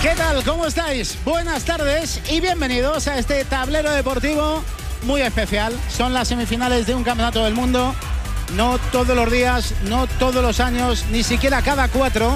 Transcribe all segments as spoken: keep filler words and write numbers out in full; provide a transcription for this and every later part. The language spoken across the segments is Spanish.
¿Qué tal? ¿Cómo estáis? Buenas tardes y bienvenidos a este tablero deportivo muy especial. Son las semifinales de un campeonato del mundo. No todos los días, no todos los años, ni siquiera cada cuatro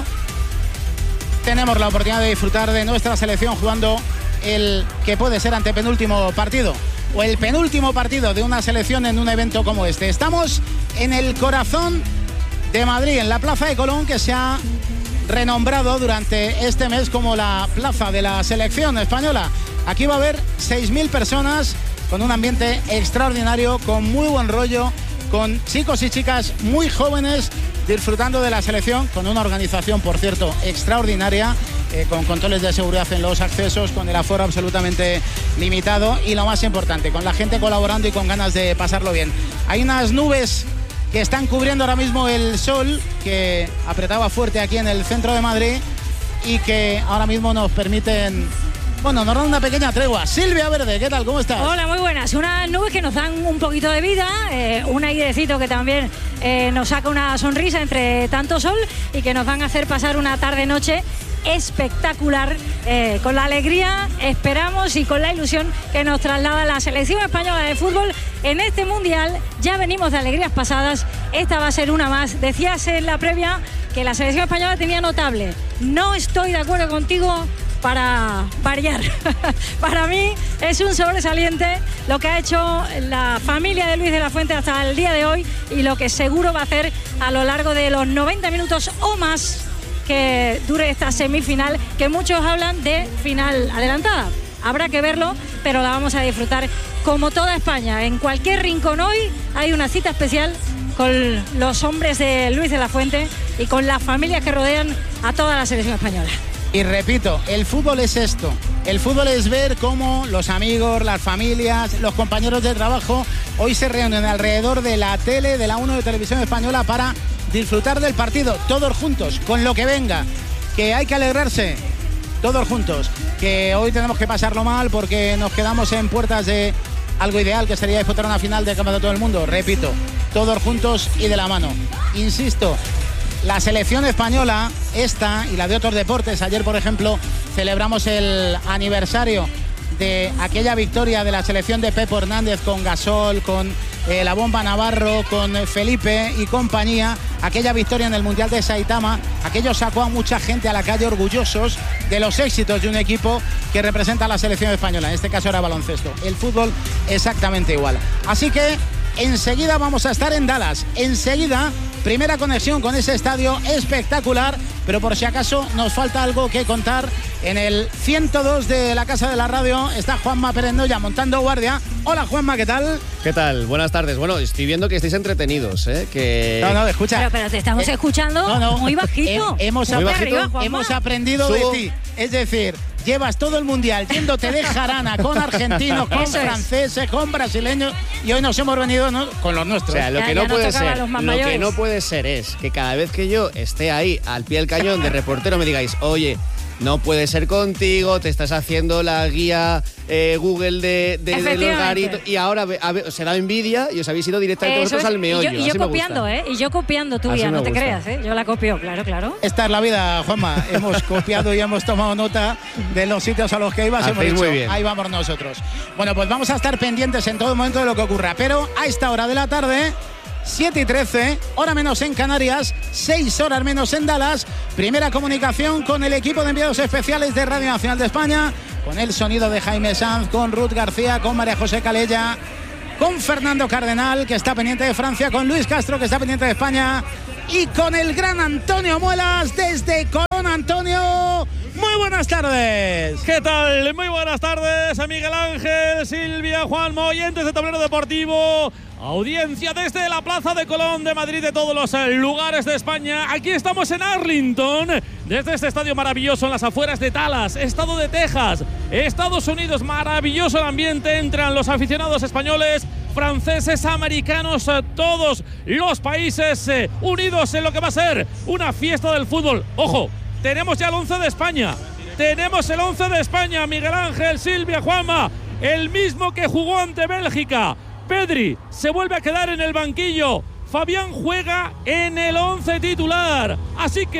tenemos la oportunidad de disfrutar de nuestra selección jugando el que puede ser antepenúltimo partido o el penúltimo partido de una selección en un evento como este. Estamos en el corazón de Madrid, en la Plaza de Colón, que se ha renombrado durante este mes como la plaza de la selección española. Aquí va a haber seis mil personas con un ambiente extraordinario, con muy buen rollo, con chicos y chicas muy jóvenes disfrutando de la selección, con una organización, por cierto, extraordinaria, eh, con controles de seguridad en los accesos, con el aforo absolutamente limitado y, lo más importante, con la gente colaborando y con ganas de pasarlo bien. Hay unas nubes que están cubriendo ahora mismo el sol, que apretaba fuerte aquí en el centro de Madrid y que ahora mismo nos permiten, bueno, nos dan una pequeña tregua. Silvia Verde, ¿qué tal? ¿Cómo estás? Hola, muy buenas. Unas nubes que nos dan un poquito de vida, eh, un airecito que también eh, nos saca una sonrisa entre tanto sol y que nos van a hacer pasar una tarde-noche espectacular, eh, con la alegría, esperamos, y con la ilusión que nos traslada la selección española de fútbol en este mundial. Ya venimos de alegrías pasadas, esta va a ser una más. Decías en la previa que la selección española tenía notable. No estoy de acuerdo contigo para variar. Para mí es un sobresaliente lo que ha hecho la familia de Luis de la Fuente hasta el día de hoy y lo que seguro va a hacer a lo largo de los noventa minutos o más que dure esta semifinal, que muchos hablan de final adelantada. Habrá que verlo, pero la vamos a disfrutar como toda España. En cualquier rincón hoy hay una cita especial con los hombres de Luis de la Fuente y con las familias que rodean a toda la selección española. Y repito, el fútbol es esto. El fútbol es ver cómo los amigos, las familias, los compañeros de trabajo hoy se reúnen alrededor de la tele, de la uno de Televisión Española, para disfrutar del partido, todos juntos, con lo que venga. Que hay que alegrarse, todos juntos. Que hoy tenemos que pasarlo mal porque nos quedamos en puertas de algo ideal, que sería disputar una final del Campeonato del Mundo. Repito, todos juntos y de la mano. Insisto, la selección española, esta y la de otros deportes, ayer por ejemplo celebramos el aniversario de aquella victoria de la selección de Pepo Hernández con Gasol, con eh, la Bomba Navarro, con Felipe y compañía, aquella victoria en el Mundial de Saitama. Aquello sacó a mucha gente a la calle orgullosos de los éxitos de un equipo que representa a la selección española. En este caso era baloncesto. El fútbol exactamente igual. Así que enseguida vamos a estar en Dallas. Enseguida, primera conexión con ese estadio espectacular, pero por si acaso nos falta algo que contar. En el ciento dos de la Casa de la Radio está Juanma Perendoya montando guardia. Hola Juanma, ¿qué tal? ¿Qué tal? Buenas tardes. Bueno, estoy viendo que estáis entretenidos, ¿eh? Que... No, no, escucha. Pero, pero te estamos eh, escuchando no, no. muy bajito. He, hemos, muy bajito, bajito. hemos aprendido Subo. de ti. Es decir, llevas todo el mundial yéndote de jarana con argentinos, con Eso franceses, es. con brasileños, y hoy nos hemos venido, ¿no?, con los nuestros. O sea, lo Ya, que ya no no puede tocaba a ser, los más lo que mayores. no puede ser es que cada vez que yo esté ahí al pie del cañón de reportero me digáis, oye, no puede ser contigo, te estás haciendo la guía eh, Google de, de, de los garitos, y ahora ve- a ver, será envidia y os habéis ido directamente Eso vosotros es. al meollo. Y yo, y yo Así me copiando, gusta. ¿eh? Y yo copiando tu Así guía, me no te gusta. creas, ¿eh? Yo la copio, claro, claro. Esta es la vida, Juanma. Hemos copiado y hemos tomado nota de los sitios a los que ibas. Hemos Hacéis dicho, muy bien. ahí vamos nosotros. Bueno, pues vamos a estar pendientes en todo momento de lo que ocurra. Pero a esta hora de la tarde, siete y trece, hora menos en Canarias, seis horas menos en Dallas. Primera comunicación con el equipo de enviados especiales de Radio Nacional de España, con el sonido de Jaime Sanz, con Ruth García, con María José Calella, con Fernando Cardenal, que está pendiente de Francia, con Luis Castro, que está pendiente de España, y con el gran Antonio Muelas desde Colón. Antonio, muy buenas tardes. ¿Qué tal? Muy buenas tardes a Miguel Ángel, Silvia, Juanma, oyentes de Tablero Deportivo, audiencia desde la Plaza de Colón de Madrid, de todos los lugares de España. Aquí estamos en Arlington, desde este estadio maravilloso en las afueras de Dallas, estado de Texas, Estados Unidos. Maravilloso el ambiente, entran los aficionados españoles, franceses, americanos, todos los países eh, unidos en lo que va a ser una fiesta del fútbol. Ojo, tenemos ya el once de España. Tenemos el once de España, Miguel Ángel, Silvia, Juanma, el mismo que jugó ante Bélgica. Pedri se vuelve a quedar en el banquillo. Fabián juega en el once titular. Así que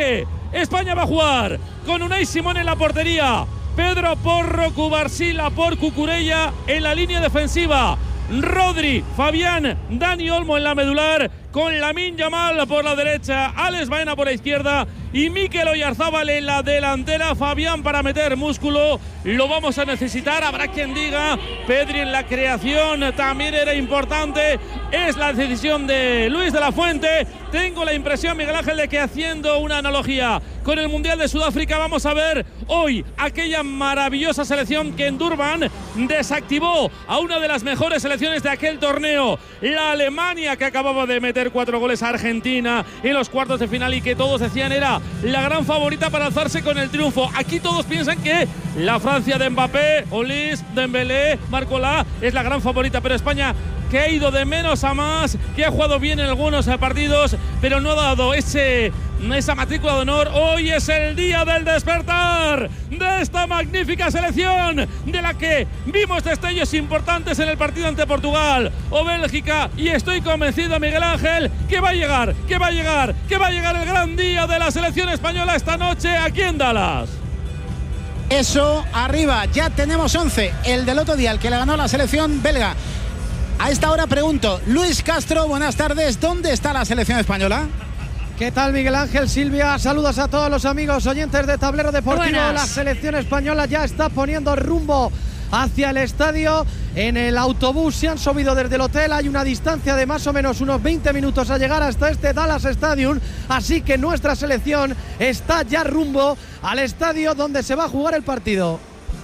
España va a jugar con Unai Simón en la portería, Pedro Porro, Cubarsí, por Cucurella en la línea defensiva, Rodri, Fabián, Dani Olmo en la medular, con Lamine Yamal por la derecha, Alex Baena por la izquierda y Mikel Oyarzábal en la delantera. Fabián para meter músculo, lo vamos a necesitar. Habrá quien diga, Pedri en la creación también era importante. Es la decisión de Luis de la Fuente. Tengo la impresión, Miguel Ángel, de que haciendo una analogía con el Mundial de Sudáfrica, vamos a ver hoy aquella maravillosa selección que en Durban desactivó a una de las mejores selecciones de aquel torneo, la Alemania, que acababa de meter cuatro goles a Argentina en los cuartos de final y que todos decían era la gran favorita para alzarse con el triunfo. Aquí todos piensan que la Francia de Mbappé, Olise, Dembélé, Barcola es la gran favorita, pero España, que ha ido de menos a más, que ha jugado bien en algunos partidos, pero no ha dado ese, esa matrícula de honor. Hoy es el día del despertar de esta magnífica selección, de la que vimos destellos importantes en el partido ante Portugal o Bélgica, y estoy convencido, Miguel Ángel, que va a llegar, que va a llegar, que va a llegar el gran día de la selección española esta noche aquí en Dallas. Eso, arriba, ya tenemos once, el del otro día, el que le ganó la selección belga. A esta hora pregunto, Luis Castro, buenas tardes, ¿dónde está la selección española? ¿Qué tal, Miguel Ángel, Silvia? Saludos a todos los amigos oyentes de Tablero Deportivo. Buenas. La selección española ya está poniendo rumbo hacia el estadio. En el autobús se han subido desde el hotel. Hay una distancia de más o menos unos veinte minutos a llegar hasta este Dallas Stadium. Así que nuestra selección está ya rumbo al estadio donde se va a jugar el partido.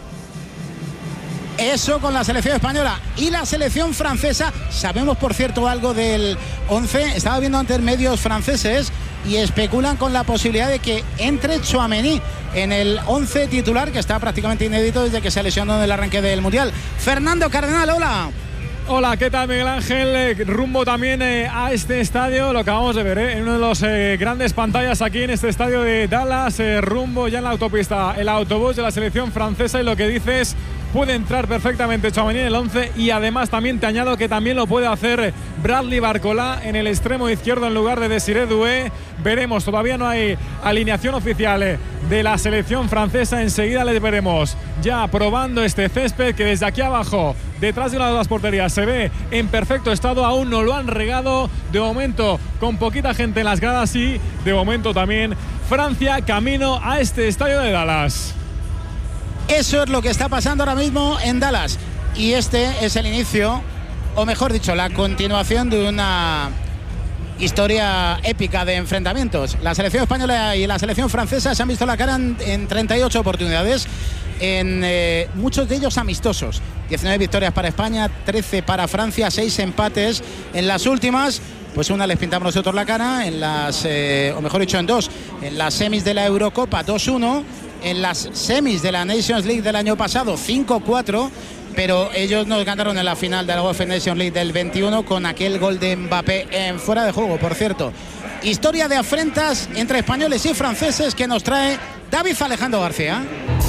Eso con la selección española. Y la selección francesa, sabemos por cierto algo del once. Estaba viendo antes medios franceses y especulan con la posibilidad de que entre Tchouaméni en el once titular, que está prácticamente inédito desde que se lesionó en el arranque del Mundial. Fernando Cardenal, hola. Hola, ¿qué tal, Miguel Ángel? Eh, rumbo también eh, a este estadio, lo acabamos de ver, eh, en una de las eh, grandes pantallas aquí en este estadio de Dallas, eh, rumbo ya en la autopista, el autobús de la selección francesa, y lo que dices, puede entrar perfectamente Tchouaméni en el once, y además también te añado que también lo puede hacer Bradley Barcola en el extremo izquierdo en lugar de Désiré Doué. Veremos, todavía no hay alineación oficial eh, de la selección francesa, enseguida les veremos ya probando este césped que desde aquí abajo, detrás de una de las porterías, se ve en perfecto estado. Aún no lo han regado, de momento con poquita gente en las gradas, y de momento también Francia camino a este estadio de Dallas. Eso es lo que está pasando ahora mismo en Dallas, y este es el inicio, o mejor dicho, la continuación de una historia épica de enfrentamientos. La selección española y la selección francesa se han visto la cara en, en treinta y ocho oportunidades, en eh, muchos de ellos amistosos. diecinueve victorias para España, trece para Francia, seis empates. En las últimas, pues una les pintamos nosotros la cara, en las, eh, o mejor dicho, en dos, en las semis de la Eurocopa dos uno, en las semis de la Nations League del año pasado cinco cuatro, pero ellos nos ganaron en la final de la UEFA Nations League del veintiuno con aquel gol de Mbappé en fuera de juego, por cierto. Historia de afrentas entre españoles y franceses que nos trae David Alejandro García.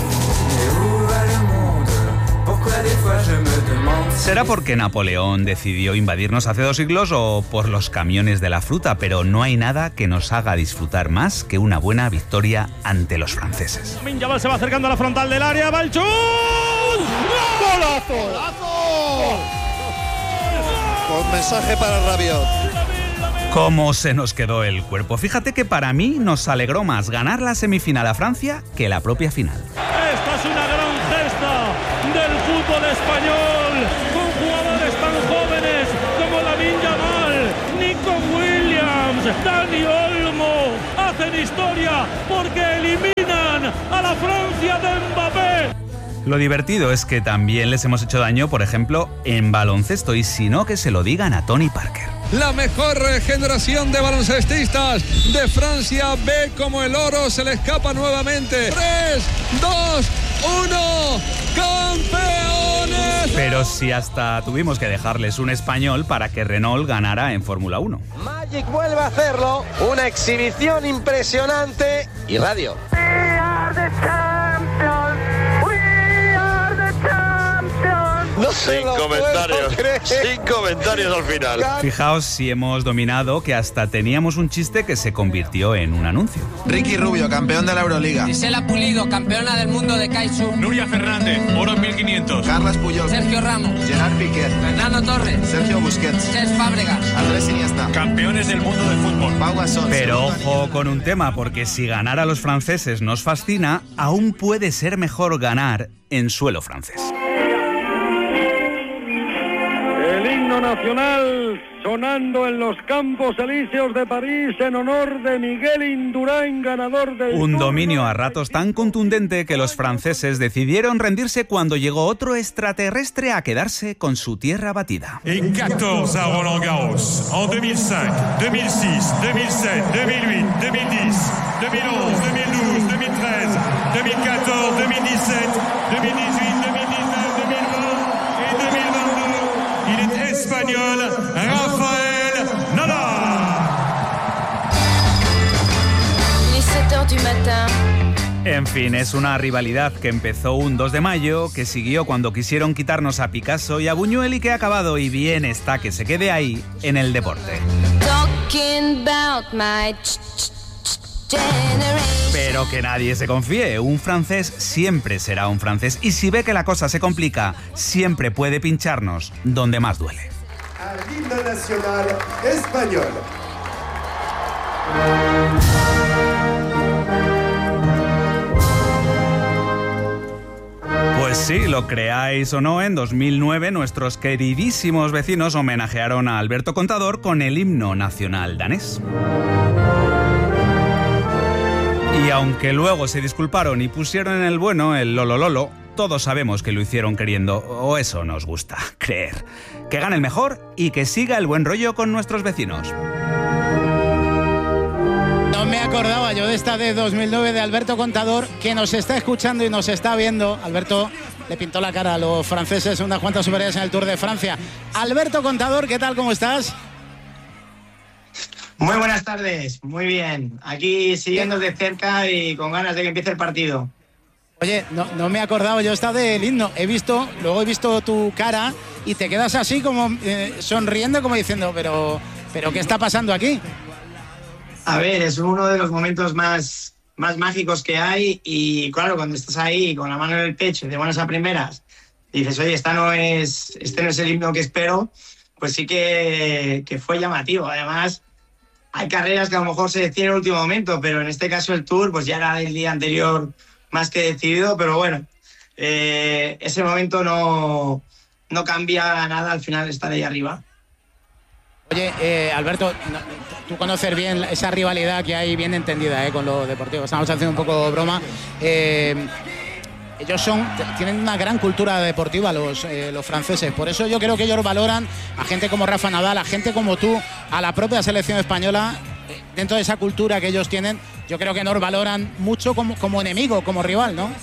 ¿Será porque Napoleón decidió invadirnos hace dos siglos o por los camiones de la fruta? Pero no hay nada que nos haga disfrutar más que una buena victoria ante los franceses. Yamal se va acercando a la frontal del área, va el chut. ¡Golazo! ¡Golazo! Con mensaje para Rabiot. ¿Cómo se nos quedó el cuerpo? Fíjate que para mí nos alegró más ganar la semifinal a Francia que la propia final. Esta es una gran gesta del fútbol español, con jugadores tan jóvenes como Lamine Yamal, Nico Williams, Dani Olmo, hacen historia porque eliminan a la Francia de Mbappé. Lo divertido es que también les hemos hecho daño, por ejemplo, en baloncesto, y si no, que se lo digan a Tony Parker. La mejor generación de baloncestistas de Francia ve como el oro se le escapa nuevamente. tres, dos, uno, ¡campeones! Pero si hasta tuvimos que dejarles un español para que Renault ganara en Fórmula uno. Magic vuelve a hacerlo, una exhibición impresionante y radio. We are the champions. We are the champions. No se Sin lo comentarios. puedo creer. Sin comentarios al final. Fijaos si hemos dominado que hasta teníamos un chiste que se convirtió en un anuncio. Ricky Rubio, campeón de la Euroliga. Gisela Pulido, campeona del mundo de Kaisu. Nuria Fernández, oro en mil quinientos. Carlas Puyol. Sergio Ramos. Gerard Piqué. Fernando Torres. Sergio Busquets. Cesc Fábregas. Andrés Iniesta. Campeones del mundo del fútbol. Pau Gasol. Pero ojo con un tema, porque si ganar a los franceses nos fascina, aún puede ser mejor ganar en suelo francés. El himno nacional sonando en los Campos Elíseos de París en honor de Miguel Indurain, ganador del Un Tour. dominio a ratos tan contundente que los franceses decidieron rendirse cuando llegó otro extraterrestre a quedarse con su tierra batida. En catorce a Roland Garros. En dos mil cinco, dos mil seis, dos mil siete, dos mil ocho, dos mil diez, dos mil once, dos mil doce, dos mil trece, dos mil catorce, dos mil diecisiete, dos mil dieciocho, dos mil diecinueve, dos mil veinte et dos mil veintidós. Il est espagnol, Rafael Nadal. Il est sept heures du matin. En fin, es una rivalidad que empezó un dos de mayo, que siguió cuando quisieron quitarnos a Picasso y a Buñuel y que ha acabado, y bien está que se quede ahí, en el deporte. Talking about my generation. Pero que nadie se confíe, un francés siempre será un francés, y si ve que la cosa se complica, siempre puede pincharnos donde más duele. Al himno nacional español. Pues sí, lo creáis o no, en dos mil nueve nuestros queridísimos vecinos homenajearon a Alberto Contador con el himno nacional danés. Y aunque luego se disculparon y pusieron en el bueno el lolo lolo, todos sabemos que lo hicieron queriendo, o eso nos gusta creer. Que gane el mejor y que siga el buen rollo con nuestros vecinos. No me acordaba yo de esta de dos mil nueve de Alberto Contador, que nos está escuchando y nos está viendo. Alberto le pintó la cara a los franceses unas cuantas superioridades en el Tour de Francia. Alberto Contador, ¿qué tal? ¿Cómo estás? Muy buenas tardes, muy bien. Aquí siguiendo de cerca y con ganas de que empiece el partido. Oye, no, no me acordaba yo esta del himno. He visto, luego he visto tu cara y te quedas así como eh, sonriendo, como diciendo, pero, pero ¿qué está pasando aquí? A ver, es uno de los momentos más, más mágicos que hay y claro, cuando estás ahí con la mano en el pecho y de buenas a primeras dices, oye, esta no es, este no es el himno que espero, pues sí que, que fue llamativo. Además, hay carreras que a lo mejor se deciden en el último momento, pero en este caso el Tour pues ya era del día anterior más que decidido, pero bueno, eh, ese momento no, no cambia nada al final de estar ahí arriba. Oye, eh, Alberto, tú conoces bien esa rivalidad que hay bien entendida eh, con lo deportivo. Estamos haciendo un poco broma. Eh, ellos son, tienen una gran cultura deportiva los, eh, los franceses. Por eso yo creo que ellos valoran a gente como Rafa Nadal, a gente como tú, a la propia selección española. Dentro de esa cultura que ellos tienen, yo creo que nos valoran mucho como, como enemigo, como rival, ¿no?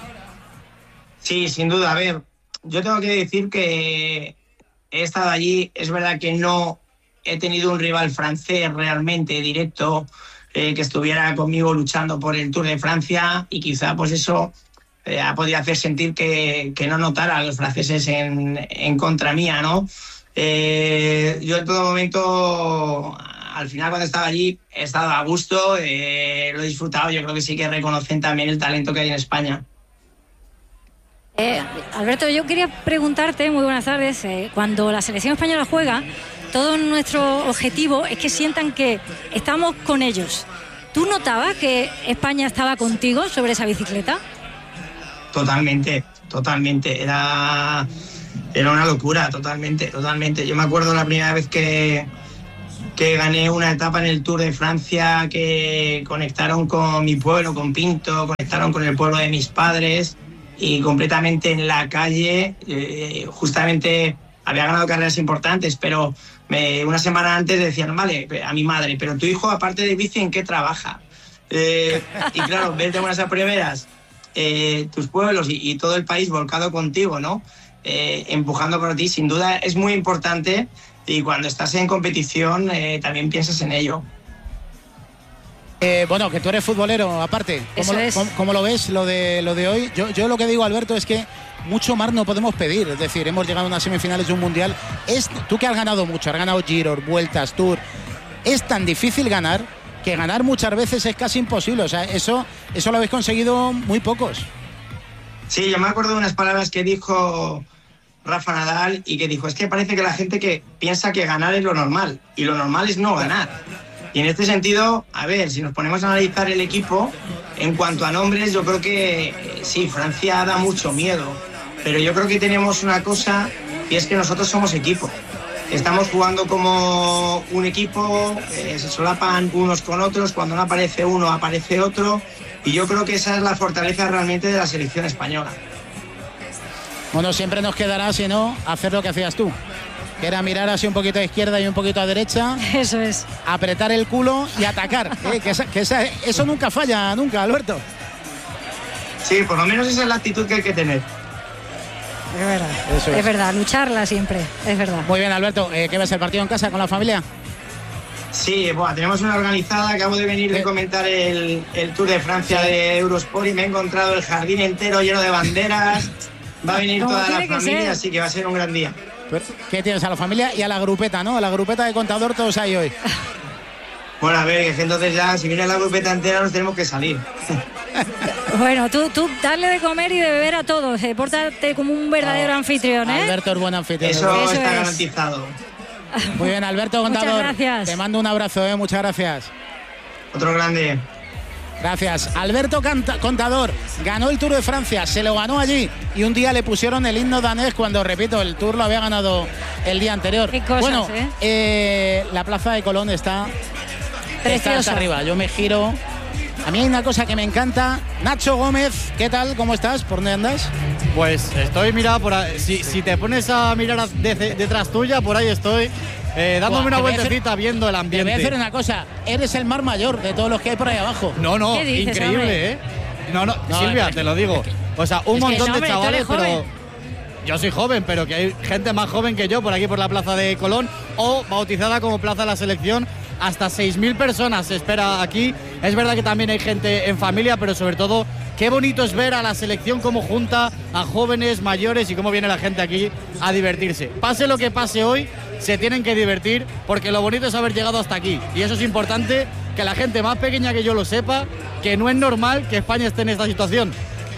Sí, sin duda. A ver, yo tengo que decir que he estado allí. Es verdad que no he tenido un rival francés realmente directo eh, que estuviera conmigo luchando por el Tour de Francia y quizá pues eso eh, ha podido hacer sentir que, que no notara a los franceses en, en contra mía, ¿no? Eh, yo en todo momento, al final cuando estaba allí, he estado a gusto, eh, lo he disfrutado. Yo creo que sí que reconocen también el talento que hay en España. Eh, Alberto, yo quería preguntarte, muy buenas tardes, eh, cuando la selección española juega, todo nuestro objetivo es que sientan que estamos con ellos. ¿Tú notabas que España estaba contigo sobre esa bicicleta? Totalmente, totalmente. Era, era una locura, totalmente, totalmente. Yo me acuerdo la primera vez que, que gané una etapa en el Tour de Francia, que conectaron con mi pueblo, con Pinto, conectaron con el pueblo de mis padres y completamente en la calle. Eh, justamente había ganado carreras importantes, pero me, una semana antes decían, vale, a mi madre, pero tu hijo aparte de bici, ¿en qué trabaja? Eh, y claro, ver de buenas a primeras eh, tus pueblos y, y todo el país volcado contigo, ¿no? Eh, empujando por ti, sin duda es muy importante, y cuando estás en competición eh, también piensas en ello. Eh, bueno, que tú eres futbolero aparte. ¿Cómo, Eso lo, es. cómo, cómo lo ves lo de, lo de hoy? Yo, yo lo que digo, Alberto, es que mucho más no podemos pedir. Es decir, hemos llegado a unas semifinales de un mundial. Es, tú que has ganado mucho, has ganado Giro, Vueltas, Tour. Es tan difícil ganar que ganar muchas veces es casi imposible. O sea, eso, eso lo habéis conseguido muy pocos. Sí, yo me acuerdo de unas palabras que dijo Rafa Nadal y que dijo, es que parece que la gente que piensa que ganar es lo normal y lo normal es no ganar. Y en este sentido, a ver, si nos ponemos a analizar el equipo, en cuanto a nombres, yo creo que eh, sí, Francia da mucho miedo, pero yo creo que tenemos una cosa y es que nosotros somos equipo. Estamos jugando como un equipo, eh, se solapan unos con otros, cuando no aparece uno aparece otro, y yo creo que esa es la fortaleza realmente de la selección española. Bueno, siempre nos quedará, si no, hacer lo que hacías tú, que era mirar así un poquito a izquierda y un poquito a derecha. Eso es. Apretar el culo y atacar. ¿eh? que esa, que esa, eso nunca falla, nunca, Alberto. Sí, por lo menos esa es la actitud que hay que tener. Es verdad, Eso es. es. verdad, lucharla siempre, es verdad. Muy bien, Alberto, eh, ¿qué ves el partido en casa con la familia? Sí, bueno, tenemos una organizada, acabo de venir de comentar el, el Tour de Francia Sí. de Eurosport y me he encontrado el jardín entero lleno de banderas, va a venir Como toda la tiene que familia, ser. así que va a ser un gran día. ¿Qué tienes a la familia y a la grupeta, no? A la grupeta de Contador todos ahí hoy. Bueno, a ver, que entonces ya, si viene la grupeta entera nos tenemos que salir. Bueno, tú, tú darle de comer y de beber a todos, eh, pórtate como un verdadero anfitrión, ¿eh? Alberto es buen anfitrión. Eso, Eso está es. garantizado. Muy bien, Alberto Contador. Muchas gracias. Te mando un abrazo, ¿eh? Muchas gracias. Otro grande. Gracias. Alberto Canta- Contador ganó el Tour de Francia, se lo ganó allí y un día le pusieron el himno danés cuando, repito, el Tour lo había ganado el día anterior. Qué cosas, bueno, ¿eh? eh, la plaza de Colón está, está Preciosa. hasta arriba. Yo me giro. A mí hay una cosa que me encanta. Nacho Gómez, ¿qué tal? ¿Cómo estás? ¿Por dónde andas? Pues estoy, mira, por ahí, si, si te pones a mirar de- detrás tuya, por ahí estoy, eh, dándome Buah, una te voy a vueltecita viendo el Te ambiente. voy a decir una cosa. Eres el más mayor de todos los que hay por ahí abajo. No, no, ¿Qué dices, increíble, hombre? ¿eh? No, no, No, Silvia, es que- te lo digo. O sea, un es que montón no, de hombre, tú chavales, eres joven. pero yo soy joven, pero que hay gente más joven que yo por aquí por la Plaza de Colón o bautizada como Plaza de la Selección. Hasta seis mil personas se espera aquí. Es verdad que también hay gente en familia, pero sobre todo, qué bonito es ver a la selección cómo junta a jóvenes, mayores y cómo viene la gente aquí a divertirse. Pase lo que pase hoy, se tienen que divertir porque lo bonito es haber llegado hasta aquí. Y eso es importante, que la gente más pequeña que yo lo sepa, que no es normal que España esté en esta situación.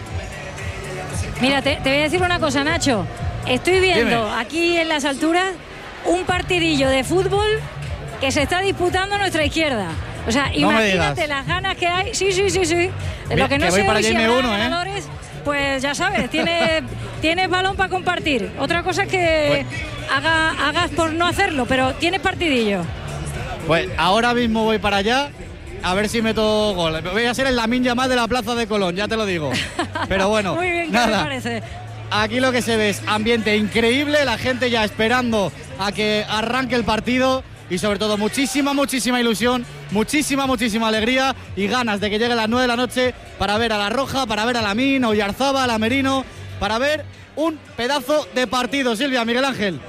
Mira, te, te voy a decir una cosa, Nacho. Estoy viendo Dime. aquí en las alturas un partidillo de fútbol que se está disputando a nuestra izquierda. O sea, No me imagínate digas. las ganas que hay. Sí, sí, sí, sí. Mira, Lo que no que voy sé para hoy si allá y me habrá uno, ¿eh? ganadores, pues ya sabes, tienes, tienes balón para compartir. Otra cosa es que haga, hagas por no hacerlo, pero tienes partidillo. Pues ahora mismo voy para allá a ver si meto gol. Voy a ser el Lamine Yamal de la Plaza de Colón, ya te lo digo. Pero bueno, Muy bien, ¿qué te nada. parece? Aquí lo que se ve es ambiente increíble, la gente ya esperando a que arranque el partido y sobre todo muchísima, muchísima ilusión, muchísima, muchísima alegría y ganas de que llegue a las nueve de la noche para ver a La Roja, para ver a Lamine, a Oyarzábal, a Merino, para ver un pedazo de partido. Silvia, Miguel Ángel.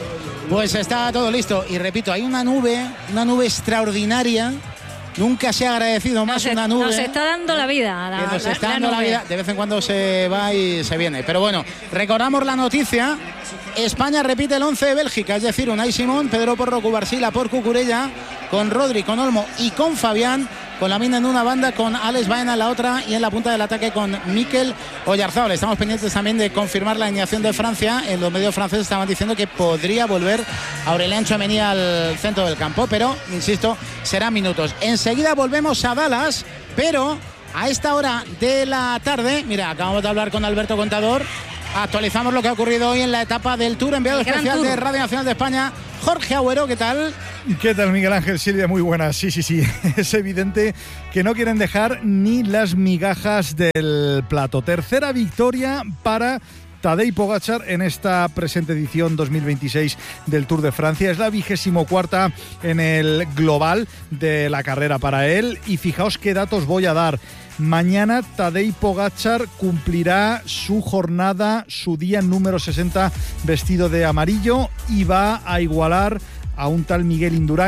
Pues está todo listo. Y repito, hay una nube, una nube extraordinaria. Nunca se ha agradecido más Nos, una es- nube. nos está dando la vida. La, que nos la- está la dando la nube. vida. De vez en cuando se va y se viene. Pero bueno, recordamos la noticia. España repite el once de Bélgica, es decir, Unai Simón, Pedro Porro, Cubarsí, por Cucurella, con Rodri, con Olmo y con Fabián, con Lamine en una banda, con Alex Baena en la otra y en la punta del ataque con Mikel Oyarzábal. Estamos pendientes también de confirmar la alineación de Francia. En los medios franceses estaban diciendo que podría volver Aurélien Tchouaméni al centro del campo, pero, insisto, serán minutos. Enseguida volvemos a Dallas, pero a esta hora de la tarde, mira, acabamos de hablar con Alberto Contador. Actualizamos lo que ha ocurrido hoy en la etapa del Tour, enviado El Gran especial Tour. de Radio Nacional de España, Jorge Agüero, ¿qué tal? ¿Qué tal, Miguel Ángel? Silvia, muy buenas. Sí, sí, sí. Es evidente que no quieren dejar ni las migajas del plato. Tercera victoria para Tadej Pogačar en esta presente edición dos mil veintiséis del Tour de Francia. Es la vigésimo cuarta en el global de la carrera para él. Y fijaos qué datos voy a dar. Mañana Tadej Pogačar cumplirá su jornada, su día número sesenta vestido de amarillo y va a igualar a un tal Miguel Indurain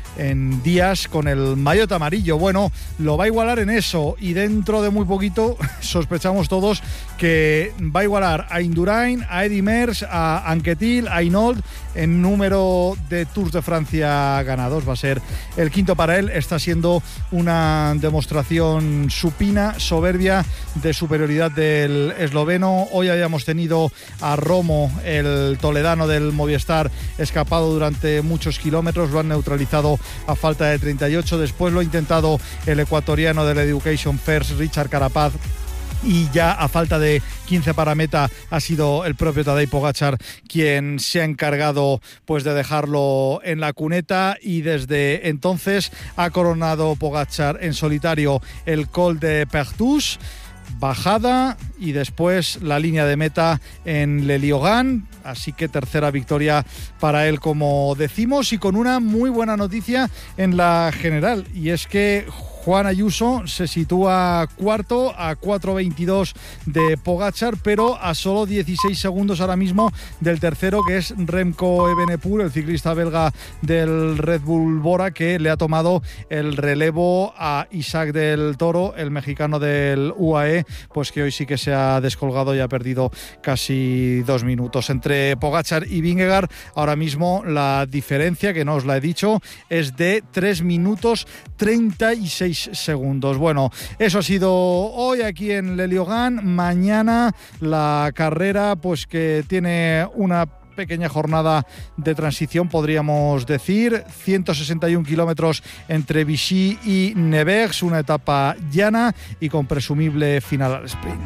en días con el maillot amarillo. Bueno, lo va a igualar en eso y dentro de muy poquito sospechamos todos que va a igualar a Indurain, a Eddy Merckx, a Anquetil, a Hinault en número de Tours de Francia ganados. Va a ser el quinto para él. Está siendo una demostración supina, soberbia de superioridad del esloveno. Hoy habíamos tenido a Romo, el toledano del Movistar, escapado durante muchos kilómetros. Lo han neutralizado a falta de treinta y ocho. Después lo ha intentado el ecuatoriano del Education First, Richard Carapaz. Y ya a falta de quince para meta ha sido el propio Tadej Pogačar quien se ha encargado pues de dejarlo en la cuneta, y desde entonces ha coronado Pogačar en solitario el Col de Pertús, bajada y después la línea de meta en Le Liogán. Así que tercera victoria para él, como decimos, y con una muy buena noticia en la general, y es que Juan Ayuso se sitúa cuarto a cuatro veintidós de Pogačar, pero a solo dieciséis segundos ahora mismo del tercero, que es Remco Evenepoel, el ciclista belga del Red Bull Bora, que le ha tomado el relevo a Isaac del Toro, el mexicano del U A E, pues que hoy sí que se ha descolgado y ha perdido casi dos minutos. Entre Pogačar y Vingegaard ahora mismo la diferencia, que no os la he dicho, es de tres minutos treinta y seis segundos. Bueno, eso ha sido hoy aquí en Le Liogán. Mañana la carrera, pues que tiene una pequeña jornada de transición, podríamos decir, ciento sesenta y uno kilómetros entre Vichy y Nevers, una etapa llana y con presumible final al sprint.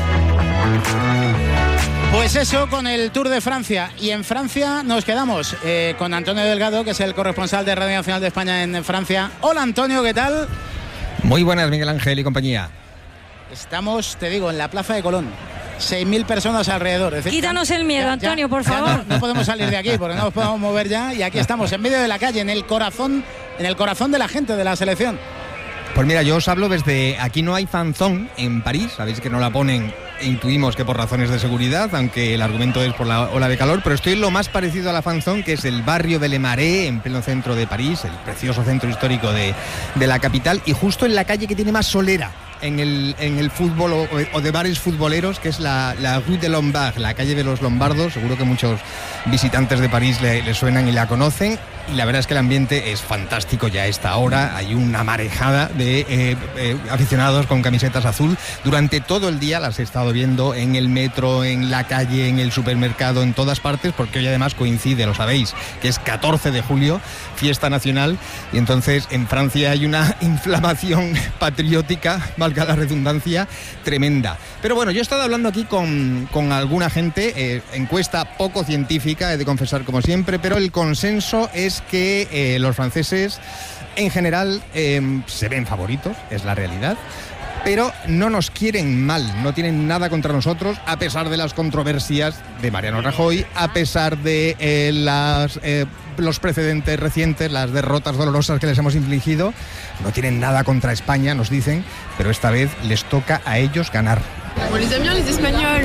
Pues eso con el Tour de Francia. Y en Francia nos quedamos eh, con Antonio Delgado, que es el corresponsal de Radio Nacional de España en Francia. Hola Antonio, ¿qué tal? Muy buenas, Miguel Ángel y compañía. Estamos, te digo, en la Plaza de Colón. seis mil personas alrededor. Es decir, quítanos el miedo, ya, Antonio, ya, por favor. No, no podemos salir de aquí porque no nos podemos mover ya. Y aquí estamos, en medio de la calle, en el corazón, en el corazón de la gente de la selección. Pues mira, yo os hablo desde... Aquí no hay fanzón en París, sabéis que no la ponen, intuimos que por razones de seguridad, aunque el argumento es por la ola de calor, pero estoy lo más parecido a la fanzón, que es el barrio de Le Marais, en pleno centro de París, el precioso centro histórico de, de la capital, y justo en la calle que tiene más solera en el, en el fútbol o, o de bares futboleros, que es la, la Rue de Lombard, la calle de los Lombardos. Seguro que muchos visitantes de París le, le suenan y la conocen. Y la verdad es que el ambiente es fantástico ya a esta hora. Hay una marejada de eh, eh, aficionados con camisetas azul. Durante todo el día las he estado viendo en el metro, en la calle, en el supermercado, en todas partes, porque hoy además coincide, lo sabéis, que es catorce de julio, fiesta nacional, y entonces en Francia hay una inflamación patriótica, valga la redundancia, tremenda. Pero bueno, yo he estado hablando aquí con, con alguna gente, eh, encuesta poco científica, he de confesar como siempre, pero el consenso es que eh, los franceses en general eh, se ven favoritos, es la realidad, pero no nos quieren mal, no tienen nada contra nosotros, a pesar de las controversias de Mariano Rajoy, a pesar de eh, las, eh, los precedentes recientes, las derrotas dolorosas que les hemos infligido. No tienen nada contra España, nos dicen, pero esta vez les toca a ellos ganar. On les aime bien, les Espagnols.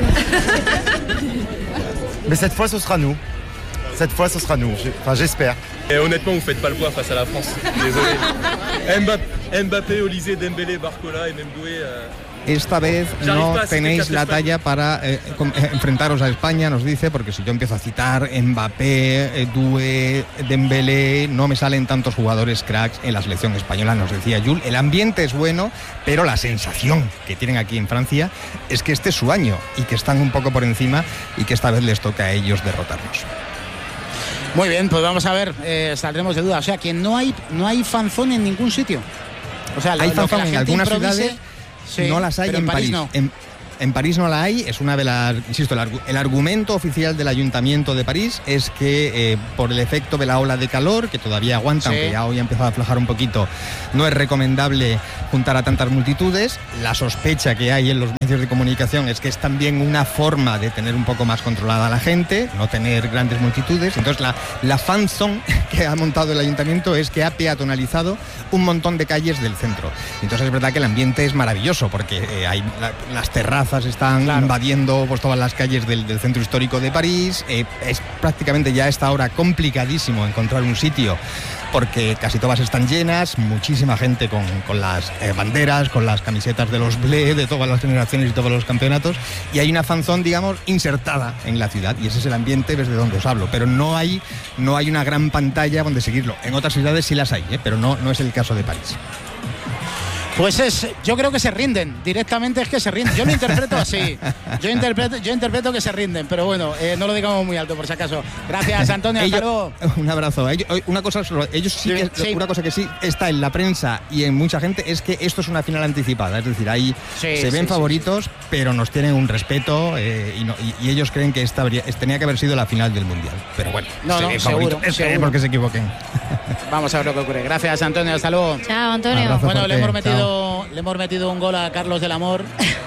Mais cette fois, ce sera nous. Cette fois, ce sera nous. Enfin, j'espère. Et honnêtement, vous faites pas le poids face à la France. Désolé. Mbappé, Mbappé, Olysée, Dembélé, Barcola y Memdoué. Euh... Esta vez no tenéis la talla para eh, enfrentaros a España, nos dice, porque si yo empiezo a citar Mbappé, Doué, Dembélé, no me salen tantos jugadores cracks en la selección española, nos decía Jules. El ambiente es bueno, pero la sensación que tienen aquí en Francia es que este es su año y que están un poco por encima y que esta vez les toca a ellos derrotarnos. Muy bien, pues vamos a ver, eh, saldremos de duda. O sea, que no hay, no hay fanzón en ningún sitio. O sea, hay lo, fanzón lo que la en gente algunas improvise, ciudades. Sí, no las hay en, en París. París no. En, en París no la hay, es una de las, insisto, el, argu, el argumento oficial del Ayuntamiento de París es que eh, por el efecto de la ola de calor, que todavía aguanta, sí, aunque ya hoy ha empezado a aflojar un poquito, no es recomendable juntar a tantas multitudes. La sospecha que hay en los medios de comunicación es que es también una forma de tener un poco más controlada a la gente, no tener grandes multitudes. Entonces la, la fan zone que ha montado el Ayuntamiento es que ha peatonalizado un montón de calles del centro. Entonces es verdad que el ambiente es maravilloso, porque eh, hay la, las terrazas plazas están Claro. invadiendo pues, todas las calles del, del centro histórico de París. Eh, es prácticamente ya a esta hora complicadísimo encontrar un sitio porque casi todas están llenas, muchísima gente con, con las eh, banderas, con las camisetas de los Blé, de todas las generaciones y todos los campeonatos, y hay una fanzón, digamos, insertada en la ciudad, y ese es el ambiente desde donde os hablo, pero no hay, no hay una gran pantalla donde seguirlo. En otras ciudades sí las hay, ¿eh? Pero no, no es el caso de París. Pues es, yo creo que se rinden, directamente es que se rinden. Yo lo interpreto así, yo interpreto, yo interpreto que se rinden, pero bueno, eh, no lo digamos muy alto por si acaso. Gracias, Antonio, hasta luego. Un abrazo. Ellos, una cosa, ellos sí, sí, que, sí. Una cosa que sí está en la prensa y en mucha gente es que esto es una final anticipada, es decir, ahí sí, se ven sí, favoritos, sí, sí. pero nos tienen un respeto eh, y, no, y, y ellos creen que esta habría, tenía que haber sido la final del Mundial. Pero bueno, no, no, seguro, es seguro. porque se equivoquen. Vamos a ver lo que ocurre. Gracias, Antonio, hasta luego. Chao, Antonio. Bueno, fuerte. le hemos metido le hemos metido un gol a Carlos del Amor.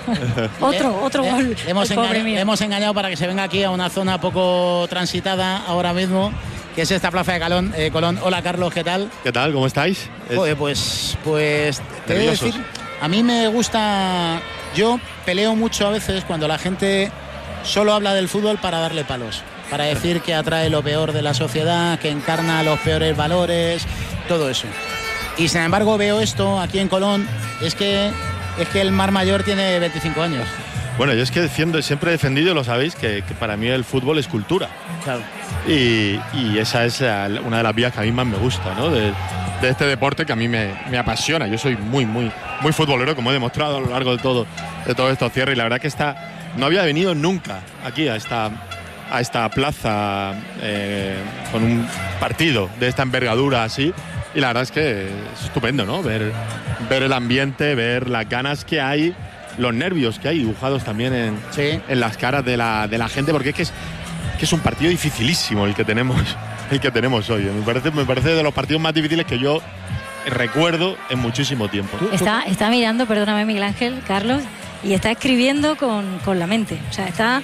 otro, otro le, gol. Le hemos, engañado, le hemos engañado para que se venga aquí a una zona poco transitada ahora mismo, que es esta plaza de Colón. Eh, Colón. Hola, Carlos, ¿qué tal? ¿Qué tal? ¿Cómo estáis? Joder, pues, pues te voy a decir, a mí me gusta, yo peleo mucho a veces cuando la gente solo habla del fútbol para darle palos, para decir que atrae lo peor de la sociedad, que encarna los peores valores, todo eso. Y sin embargo veo esto aquí en Colón, es que es que el Mar Mayor tiene veinticinco años. Bueno, yo es que defiendo, siempre he defendido, lo sabéis, que, que para mí el fútbol es cultura. Claro. Y, y esa es la, una de las vías que a mí más me gusta, ¿no? De, de este deporte que a mí me, me apasiona. Yo soy muy, muy, muy futbolero, como he demostrado a lo largo de todo, de todos estos cierres. Y la verdad que esta, no había venido nunca aquí a esta, a esta plaza eh, con un partido de esta envergadura así. Y la verdad es que es estupendo, ¿no? Ver, ver el ambiente, ver las ganas que hay, los nervios que hay dibujados también en, sí. en las caras de la, de la gente, porque es que es, que es un partido dificilísimo el que tenemos, el que tenemos hoy. Me parece, me parece de los partidos más difíciles que yo recuerdo en muchísimo tiempo. Está, está mirando, perdóname, Miguel Ángel, Carlos, y está escribiendo con, con la mente. O sea, está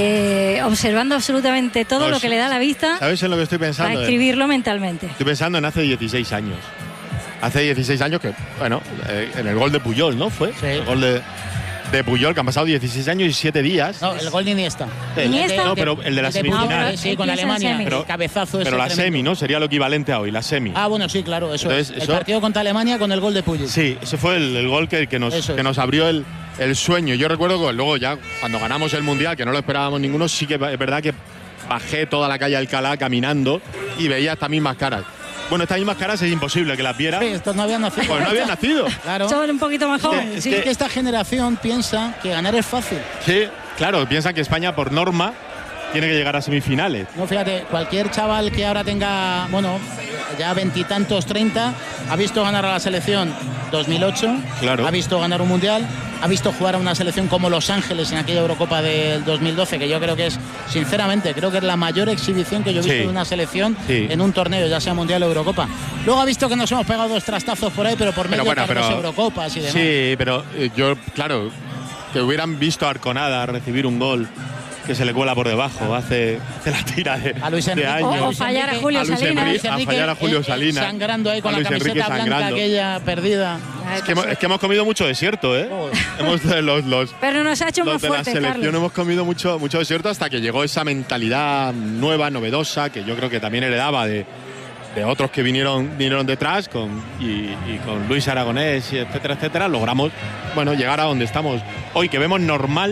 eh, observando absolutamente todo no, lo que le da la vista. ¿Sabes en lo que estoy pensando? Para escribirlo eh? mentalmente. Estoy pensando en hace dieciséis años. Hace dieciséis años que, bueno, eh, en el gol de Puyol, ¿no? Fue sí. el gol de, de Puyol, que han pasado dieciséis años y siete días. No, el gol de Iniesta. El, Iniesta. No, pero el de la semifinal. Sí, con Alemania. Pero, el cabezazo pero la tremendo. semi, ¿no? Sería lo equivalente a hoy, la semi. Ah, bueno, sí, claro, eso Entonces, es. Eso, el partido contra Alemania con el gol de Puyol. Sí, ese fue el, el gol que, que, nos, que nos abrió el, el sueño. Yo recuerdo que luego ya, cuando ganamos el Mundial, que no lo esperábamos ninguno, sí que es verdad que bajé toda la calle Alcalá caminando y veía estas mismas caras. Bueno, estas mismas caras es imposible que las viera. Sí, estos no habían nacido. Pues no habían nacido. Claro. Son un poquito más jóvenes. Es que, sí, es que esta generación piensa que ganar es fácil. Sí, claro, piensan que España, por norma, tiene que llegar a semifinales. No, fíjate, cualquier chaval que ahora tenga, bueno, ya veintitantos, treinta, ha visto ganar a la selección dos mil ocho, claro. Ha visto ganar un mundial, ha visto jugar a una selección como Los Ángeles en aquella Eurocopa del dos mil doce, que yo creo que es, sinceramente, creo que es la mayor exhibición que yo he visto sí. de una selección sí. en un torneo, ya sea mundial o Eurocopa. Luego ha visto que nos hemos pegado dos trastazos por ahí, pero por medio pero bueno, de las pero, Eurocopas y demás. Sí, pero eh, yo, claro, que hubieran visto a Arconada recibir un gol que se le cuela por debajo, hace, hace la tira de, a Luis de Enrique, años. O, o fallar a Julio a Luis Salinas. Enrique, a fallar a Julio Salinas. Sangrando ahí con la camiseta blanca aquella perdida. Es que, hemos, es que hemos comido mucho desierto, ¿eh? Oh. hemos, los, los, Pero nos ha hecho los más de fuerte, la selección Carlos. hemos comido mucho, mucho desierto hasta que llegó esa mentalidad nueva, novedosa, que yo creo que también heredaba de, de otros que vinieron, vinieron detrás con, y, y con Luis Aragonés, etcétera, etcétera. Logramos, bueno, llegar a donde estamos hoy, que vemos normal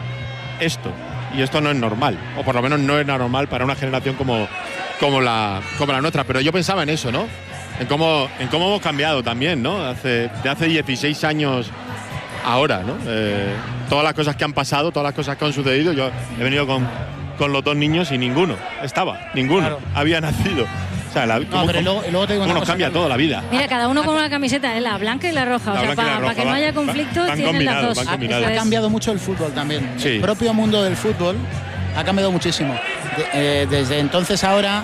esto. Y esto no es normal, o por lo menos no es normal para una generación como, como, la, como la nuestra. Pero yo pensaba en eso, ¿no? En cómo, en cómo hemos cambiado también, ¿no? Hace, de hace dieciséis años ahora, ¿no? Eh, todas las cosas que han pasado, todas las cosas que han sucedido. Yo he venido con, con los dos niños y ninguno estaba, ninguno claro. había nacido. O sea, la, no, cómo, pero luego, luego te digo una nos cosa, cambia Carlos. toda la vida. Mira, cada uno con una camiseta, ¿eh? La blanca y la roja. La o sea, para pa, pa que no haya conflictos, van tienen las dos. van Ha, ha cambiado mucho el fútbol también. Sí. El propio mundo del fútbol ha cambiado muchísimo. De, eh, desde entonces ahora,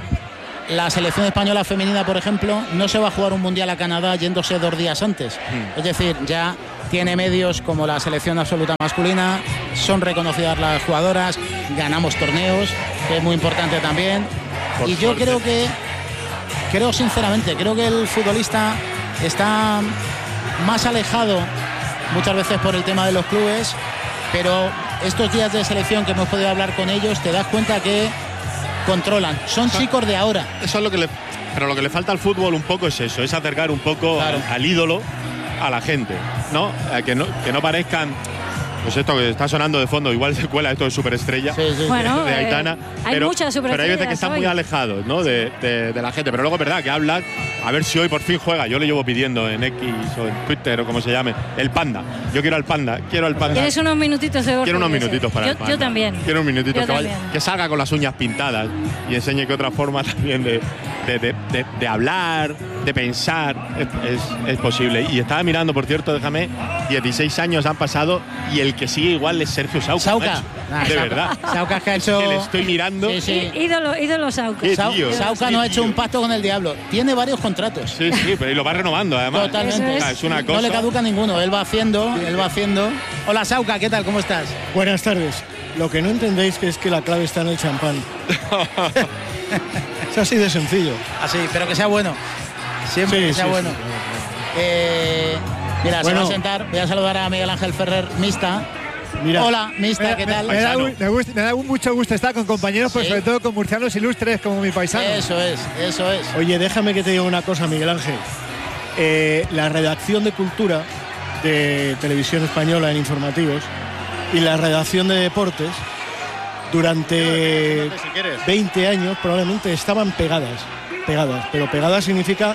la selección española femenina, por ejemplo, no se va a jugar un mundial a Canadá yéndose dos días antes. Mm. Es decir, ya tiene medios como la selección absoluta masculina, son reconocidas las jugadoras, ganamos torneos, que es muy importante también. Por y yo suerte. creo que, creo sinceramente, creo que el futbolista está más alejado muchas veces por el tema de los clubes pero estos días de selección que hemos podido hablar con ellos, te das cuenta que controlan. Son eso, chicos de ahora. Eso es lo que le, pero lo que le falta al fútbol un poco es eso, es acercar un poco claro. al, al ídolo a la gente, ¿no? Que no, que no parezcan. Pues esto que está sonando de fondo, igual se cuela esto de superestrella sí, sí, bueno, de Aitana. Eh, hay pero, muchas superestrellas. Pero hay veces que están hoy. muy alejados, ¿no? De, de, de la gente. Pero luego es verdad que hablan, a ver si hoy por fin juega. Yo le llevo pidiendo en X o en Twitter o como se llame, el Panda. Yo quiero al Panda, quiero al Panda. ¿Quieres unos minutitos de Quiero unos minutitos para yo, el Panda. Yo también. Quiero unos minutitos yo que, también. vaya, que salga con las uñas pintadas y enseñe que otra forma también de, de, de, de, de hablar, de pensar, es, es, es posible. Y estaba mirando, por cierto, déjame, dieciséis años han pasado y el que sigue igual es Sergio Sauca. Sauca. Nah, de Sauca. verdad. Sauca que ha hecho. Que le estoy mirando. Sí, sí. Ídolo, ídolo Sauca. Sau Sauca no ha hecho un pacto con el diablo. Tiene varios contratos. Sí, sí, pero y lo va renovando además. Totalmente. Es. Es una cosa. No le caduca ninguno. Él va haciendo, él va haciendo. Hola Sauca, ¿qué tal? ¿Cómo estás? Buenas tardes. Lo que no entendéis que es que la clave está en el champán. Es así de sencillo. Así, pero que sea bueno. Siempre sí, que sea sí, bueno. Sí, sí. Eh, mira, bueno. Se va a sentar. Voy a saludar a Miguel Ángel Ferrer, Mista. Mira, hola, Mista, ¿qué tal? Me, me, da, me, gusta, me da mucho gusto estar con compañeros, sí. Pero sobre todo con murcianos ilustres como mi paisano. Eso es, eso es. Oye, déjame que te diga una cosa, Miguel Ángel. Eh, la redacción de Cultura de Televisión Española en informativos y la redacción de Deportes durante veinte años probablemente estaban pegadas, pegadas, pero pegadas significa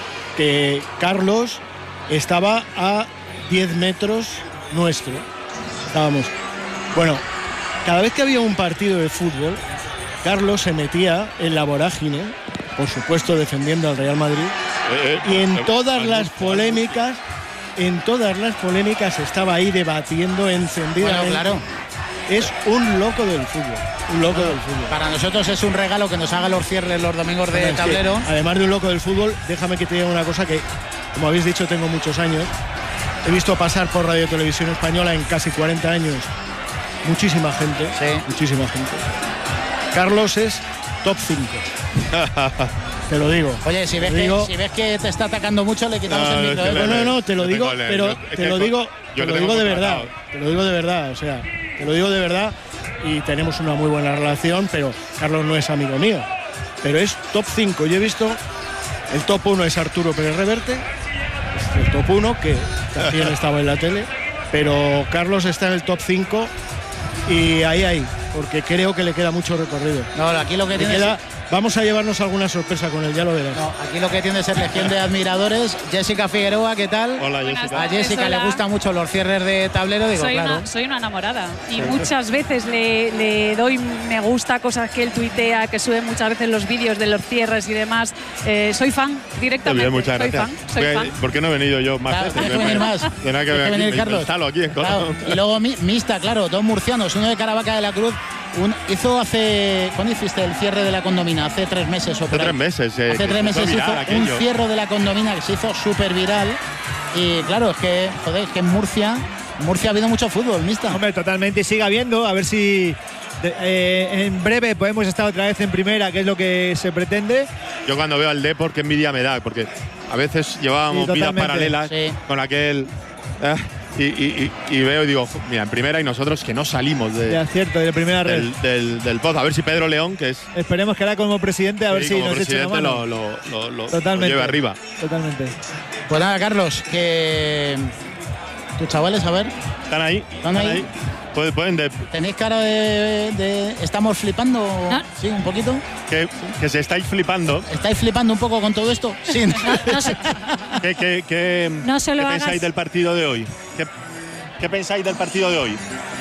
que Carlos estaba a diez metros nuestro. Estábamos. Bueno, cada vez que había un partido de fútbol, Carlos se metía en la vorágine, por supuesto defendiendo al Real Madrid, eh, eh, y en todas las polémicas, en todas las polémicas estaba ahí debatiendo encendidamente. Bueno, claro. Es un loco del fútbol, un loco bueno, del fútbol. Para nosotros es un regalo que nos haga los cierres los domingos de bueno, tablero. Es que, además de un loco del fútbol, déjame que te diga una cosa que, como habéis dicho, tengo muchos años. He visto pasar por Radio Televisión Española en casi cuarenta años muchísima gente, sí. muchísima gente. Carlos es top cinco. Te lo digo. Oye, si ves, digo, que, si ves que te está atacando mucho, le quitamos no, el micro. ¿eh? No, no, no, te lo digo, pero te lo digo, te lo digo de verdad. Te lo digo de verdad, o sea, te lo digo de verdad y tenemos una muy buena relación, pero Carlos no es amigo mío. Pero es top cinco. Yo he visto, el top uno es Arturo Pérez Reverte, el top uno, que también estaba en la tele, pero Carlos está en el top cinco y ahí, ahí, porque creo que le queda mucho recorrido. No, aquí lo que le tiene queda, es... Vamos a llevarnos alguna sorpresa con él, ya lo verás. No, aquí lo que tiene es ser legión de admiradores. Jessica Figueroa, ¿qué tal? Hola, Jessica. A Jessica Hola. le gustan mucho los cierres de tablero, digo, soy claro. Una, soy una enamorada y sí. muchas veces le, le doy me gusta, cosas que él tuitea, que sube muchas veces los vídeos de los cierres y demás. Eh, soy fan, directamente. Bien, muchas soy gracias. fan, soy fan. ¿Por qué no he venido yo más claro, veces? Tienes que venir más. Tendrá que, que venir, Carlos. Aquí en claro. Y luego Mista, claro, dos murcianos, uno de Caravaca de la Cruz. Un, hizo hace... ¿Cuándo hiciste el cierre de la Condomina? Hace tres meses o por Hace tres meses. Eh, hace tres meses hizo un cierre de la Condomina que se hizo súper viral. Y claro, es que, joder, es que en Murcia, en Murcia ha habido mucho fútbol, Mista. Hombre, totalmente, sigue habiendo, a ver si de, eh, en breve podemos estar otra vez en primera, que es lo que se pretende. Yo cuando veo al Depor, qué envidia me da, porque a veces llevábamos sí, vidas paralelas sí. con aquel... Eh, Y, y, y veo y digo, mira, en primera y nosotros que no salimos de, ya, cierto, de primera red. Del, del, del pozo. A ver si Pedro León, que es... Esperemos que ahora como presidente, a ver sí, si como nos eche una mano. Lo, lo, lo, lo, Totalmente. lo lleve arriba. Totalmente. Pues nada, Carlos, que... ¿Tus chavales, a ver? ¿Están ahí? ¿Están, ¿Están ahí? ahí? Pueden, pueden de... ¿Tenéis cara de, de... ¿Estamos flipando? ¿Ah? Sí, un poquito. Que, que se estáis flipando. ¿Estáis flipando un poco con todo esto? Sí. No, no se, ¿Qué, qué, qué, no se lo ¿qué hagas. pensáis del partido de hoy? ¿Qué, ¿Qué pensáis del partido de hoy?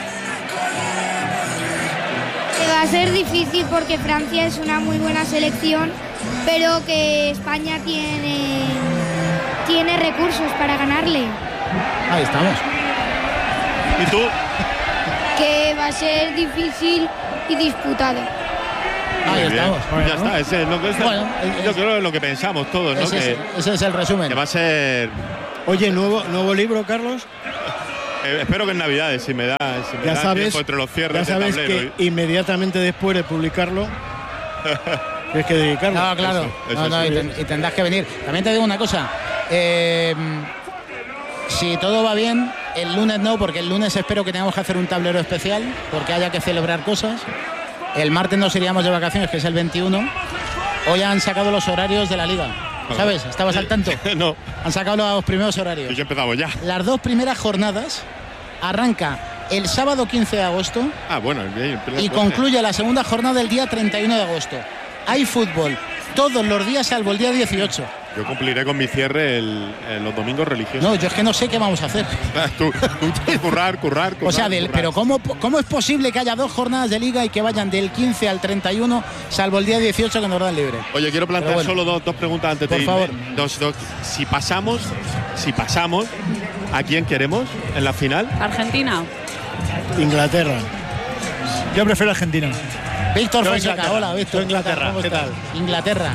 Que va a ser difícil porque Francia es una muy buena selección, pero que España tiene, tiene recursos para ganarle. Ahí estamos. ¿Y tú? Que va a ser difícil y disputado. Ahí estamos. Bueno, ya está, ese es lo que, es bueno, el, yo creo que es lo que pensamos todos, ¿no? Ese, que, ese es el resumen. Que va a ser... Oye, ¿nuevo, nuevo libro, Carlos? Eh, espero que en Navidades, si me da, si me ya da sabes, tiempo entre los cierres ya sabes de tablero. Que y... inmediatamente después de publicarlo, tienes que dedicarlo. No, claro. Eso, eso no, no, sí. y, ten, y tendrás que venir. También te digo una cosa. Eh, si todo va bien, el lunes no, porque el lunes espero que tengamos que hacer un tablero especial, porque haya que celebrar cosas. El martes nos iríamos de vacaciones, que es el veintiuno. Hoy han sacado los horarios de la liga, ¿sabes? ¿Estabas al tanto? No. Han sacado los primeros horarios. Y ya empezamos ya. Las dos primeras jornadas arranca el sábado quince de agosto. Ah, bueno. Bien, y concluye la segunda jornada el día treinta y uno de agosto. Hay fútbol todos los días salvo el día dieciocho. Yo cumpliré con mi cierre el, el, los domingos religiosos. No, yo es que no sé qué vamos a hacer. tú, tú, currar, currar, currar. O sea, del, currar. pero ¿cómo, ¿cómo es posible que haya dos jornadas de liga y que vayan del quince al treinta y uno, salvo el día dieciocho que nos dan libre? Oye, quiero plantear bueno, solo dos, dos preguntas antes por de favor. irme. Dos, dos. Si pasamos, si pasamos, ¿a quién queremos en la final? Argentina. Inglaterra. Yo prefiero Argentina. Víctor Yo Fonseca, Inglaterra. hola Víctor. Yo Inglaterra, ¿Cómo ¿qué estás? tal? Inglaterra.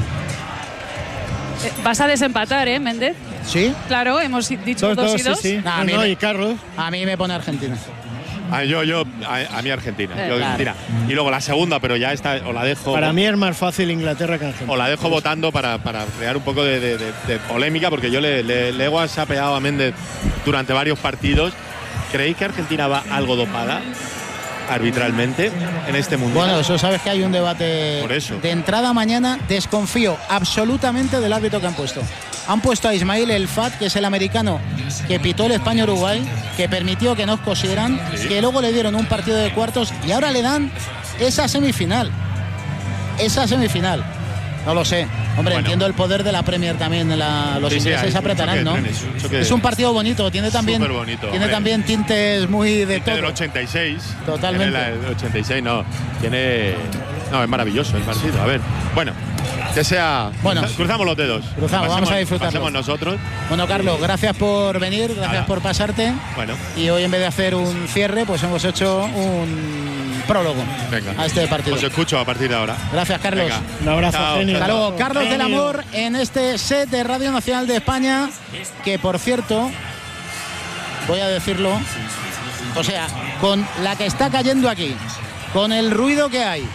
Eh, Vas a desempatar, ¿eh, Méndez? ¿Sí? Claro, hemos dicho dos, Dos, dos dos, y dos. sí, sí. Nah, a, No, mí no, me, y Carlos. a mí me pone Argentina. Ah, yo, yo, a, a mí Argentina. Eh, yo claro. Argentina. Y luego la segunda, pero ya está, o la dejo. Para mí es más fácil Inglaterra que Argentina. O la dejo votando para, para crear un poco de, de, de, de polémica, porque yo le, le, le he whatsappeado a Méndez durante varios partidos. ¿Creéis que Argentina va algo dopada arbitralmente en este mundial? Bueno, eso sabes que hay un debate. Por eso. De entrada mañana desconfío absolutamente del árbitro que han puesto. Han puesto a Ismail El Fat, que es el americano que pitó el España-Uruguay, que permitió que nos cosieran, sí. que luego le dieron un partido de cuartos y ahora le dan esa semifinal. Esa semifinal. No lo sé. Hombre, bueno. entiendo el poder de la Premier también. La, los sí, ingleses sí, apretarán, ¿no? Trenes, un es un partido bonito. Tiene también, bonito, tiene también tintes muy de Tinte todo. del ochenta y seis. Totalmente. Tiene el ochenta y seis, no. Tiene... No, es maravilloso el partido. A ver. Bueno, que sea... Bueno, cruzamos los dedos. Cruzamos, pasemos, vamos a disfrutarlo. Pasemos nosotros. Bueno, Carlos, gracias por venir, gracias Nada. por pasarte. Bueno. Y hoy en vez de hacer un cierre, pues hemos hecho un prólogo Venga. a este partido. Os escucho a partir de ahora. Gracias, Carlos. Venga. Un abrazo, Chao. genio. Hasta luego, Carlos genio. del Amor en este set de Radio Nacional de España, que por cierto, voy a decirlo, o sea, con la que está cayendo aquí, con el ruido que hay,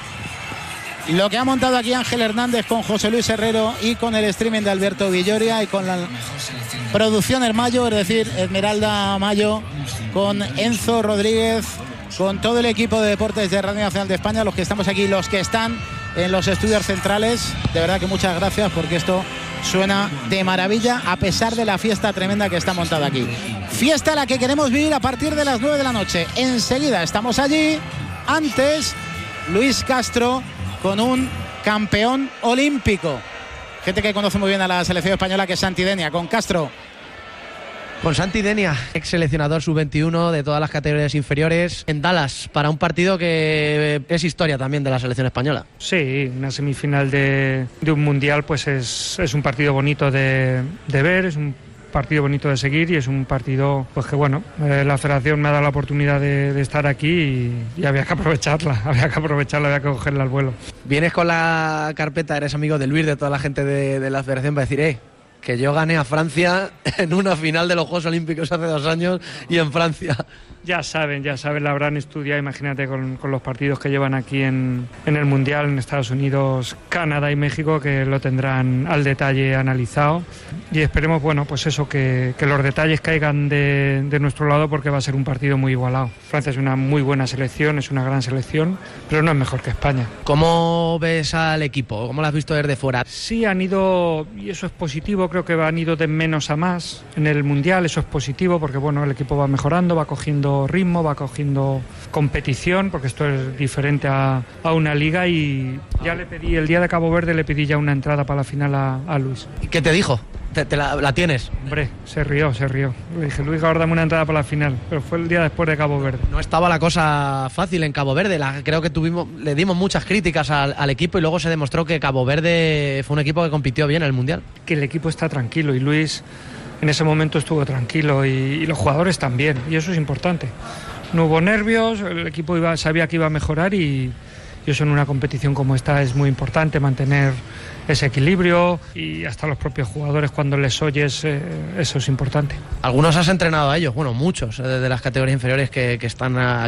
lo que ha montado aquí Ángel Hernández con José Luis Herrero y con el streaming de Alberto Villoria y con la producción Hermayo, es decir, Esmeralda Mayo, con Enzo Rodríguez, con todo el equipo de deportes de Radio Nacional de España, los que estamos aquí, los que están en los estudios centrales. De verdad que muchas gracias, porque esto suena de maravilla a pesar de la fiesta tremenda que está montada aquí. Fiesta la que queremos vivir a partir de las nueve de la noche. Enseguida estamos allí. Antes, Luis Castro con un campeón olímpico. Gente que conoce muy bien a la selección española, que es Santi Denia. Con Castro. Con Santi Denia, ex seleccionador sub veintiuno de todas las categorías inferiores en Dallas, para un partido que es historia también de la selección española. Sí, una semifinal de, de un mundial pues es, es un partido bonito de, de ver, es un partido bonito de seguir y es un partido pues que bueno, eh, la federación me ha dado la oportunidad de, de estar aquí y, y había que aprovecharla, había que aprovecharla, había que cogerla al vuelo. Vienes con la carpeta, eres amigo de Luis, de toda la gente de, de la federación, para decir, eh, que yo gané a Francia en una final de los Juegos Olímpicos hace dos años y en Francia. Ya saben, ya saben, la habrán estudiado, imagínate, con, con los partidos que llevan aquí en, en el Mundial, en Estados Unidos, Canadá y México, que lo tendrán al detalle analizado. Y esperemos, bueno, pues eso, que, que los detalles caigan de, de nuestro lado, porque va a ser un partido muy igualado. Francia es una muy buena selección, es una gran selección, pero no es mejor que España. ¿Cómo ves al equipo? ¿Cómo lo has visto desde fuera? Sí, han ido, y eso es positivo, creo que han ido de menos a más en el Mundial, eso es positivo, porque bueno, el equipo va mejorando, va cogiendo ritmo, va cogiendo competición, porque esto es diferente a, a una liga. Y ya le pedí, el día de Cabo Verde le pedí ya una entrada para la final a, a Luis. ¿Y qué te dijo? ¿Te, te la, la tienes? Hombre, se rió, se rió. Le dije, Luis, ahora dame una entrada para la final, pero fue el día después de Cabo Verde. No estaba la cosa fácil en Cabo Verde, la, creo que tuvimos, le dimos muchas críticas al, al equipo y luego se demostró que Cabo Verde fue un equipo que compitió bien en el Mundial. Que el equipo está tranquilo y Luis en ese momento estuvo tranquilo y, y los jugadores también, y eso es importante. No hubo nervios, el equipo iba, sabía que iba a mejorar y, y eso en una competición como esta es muy importante, mantener ese equilibrio, y hasta los propios jugadores cuando les oyes, eh, eso es importante. Algunos has entrenado a ellos, bueno, muchos, eh, de las categorías inferiores que, que están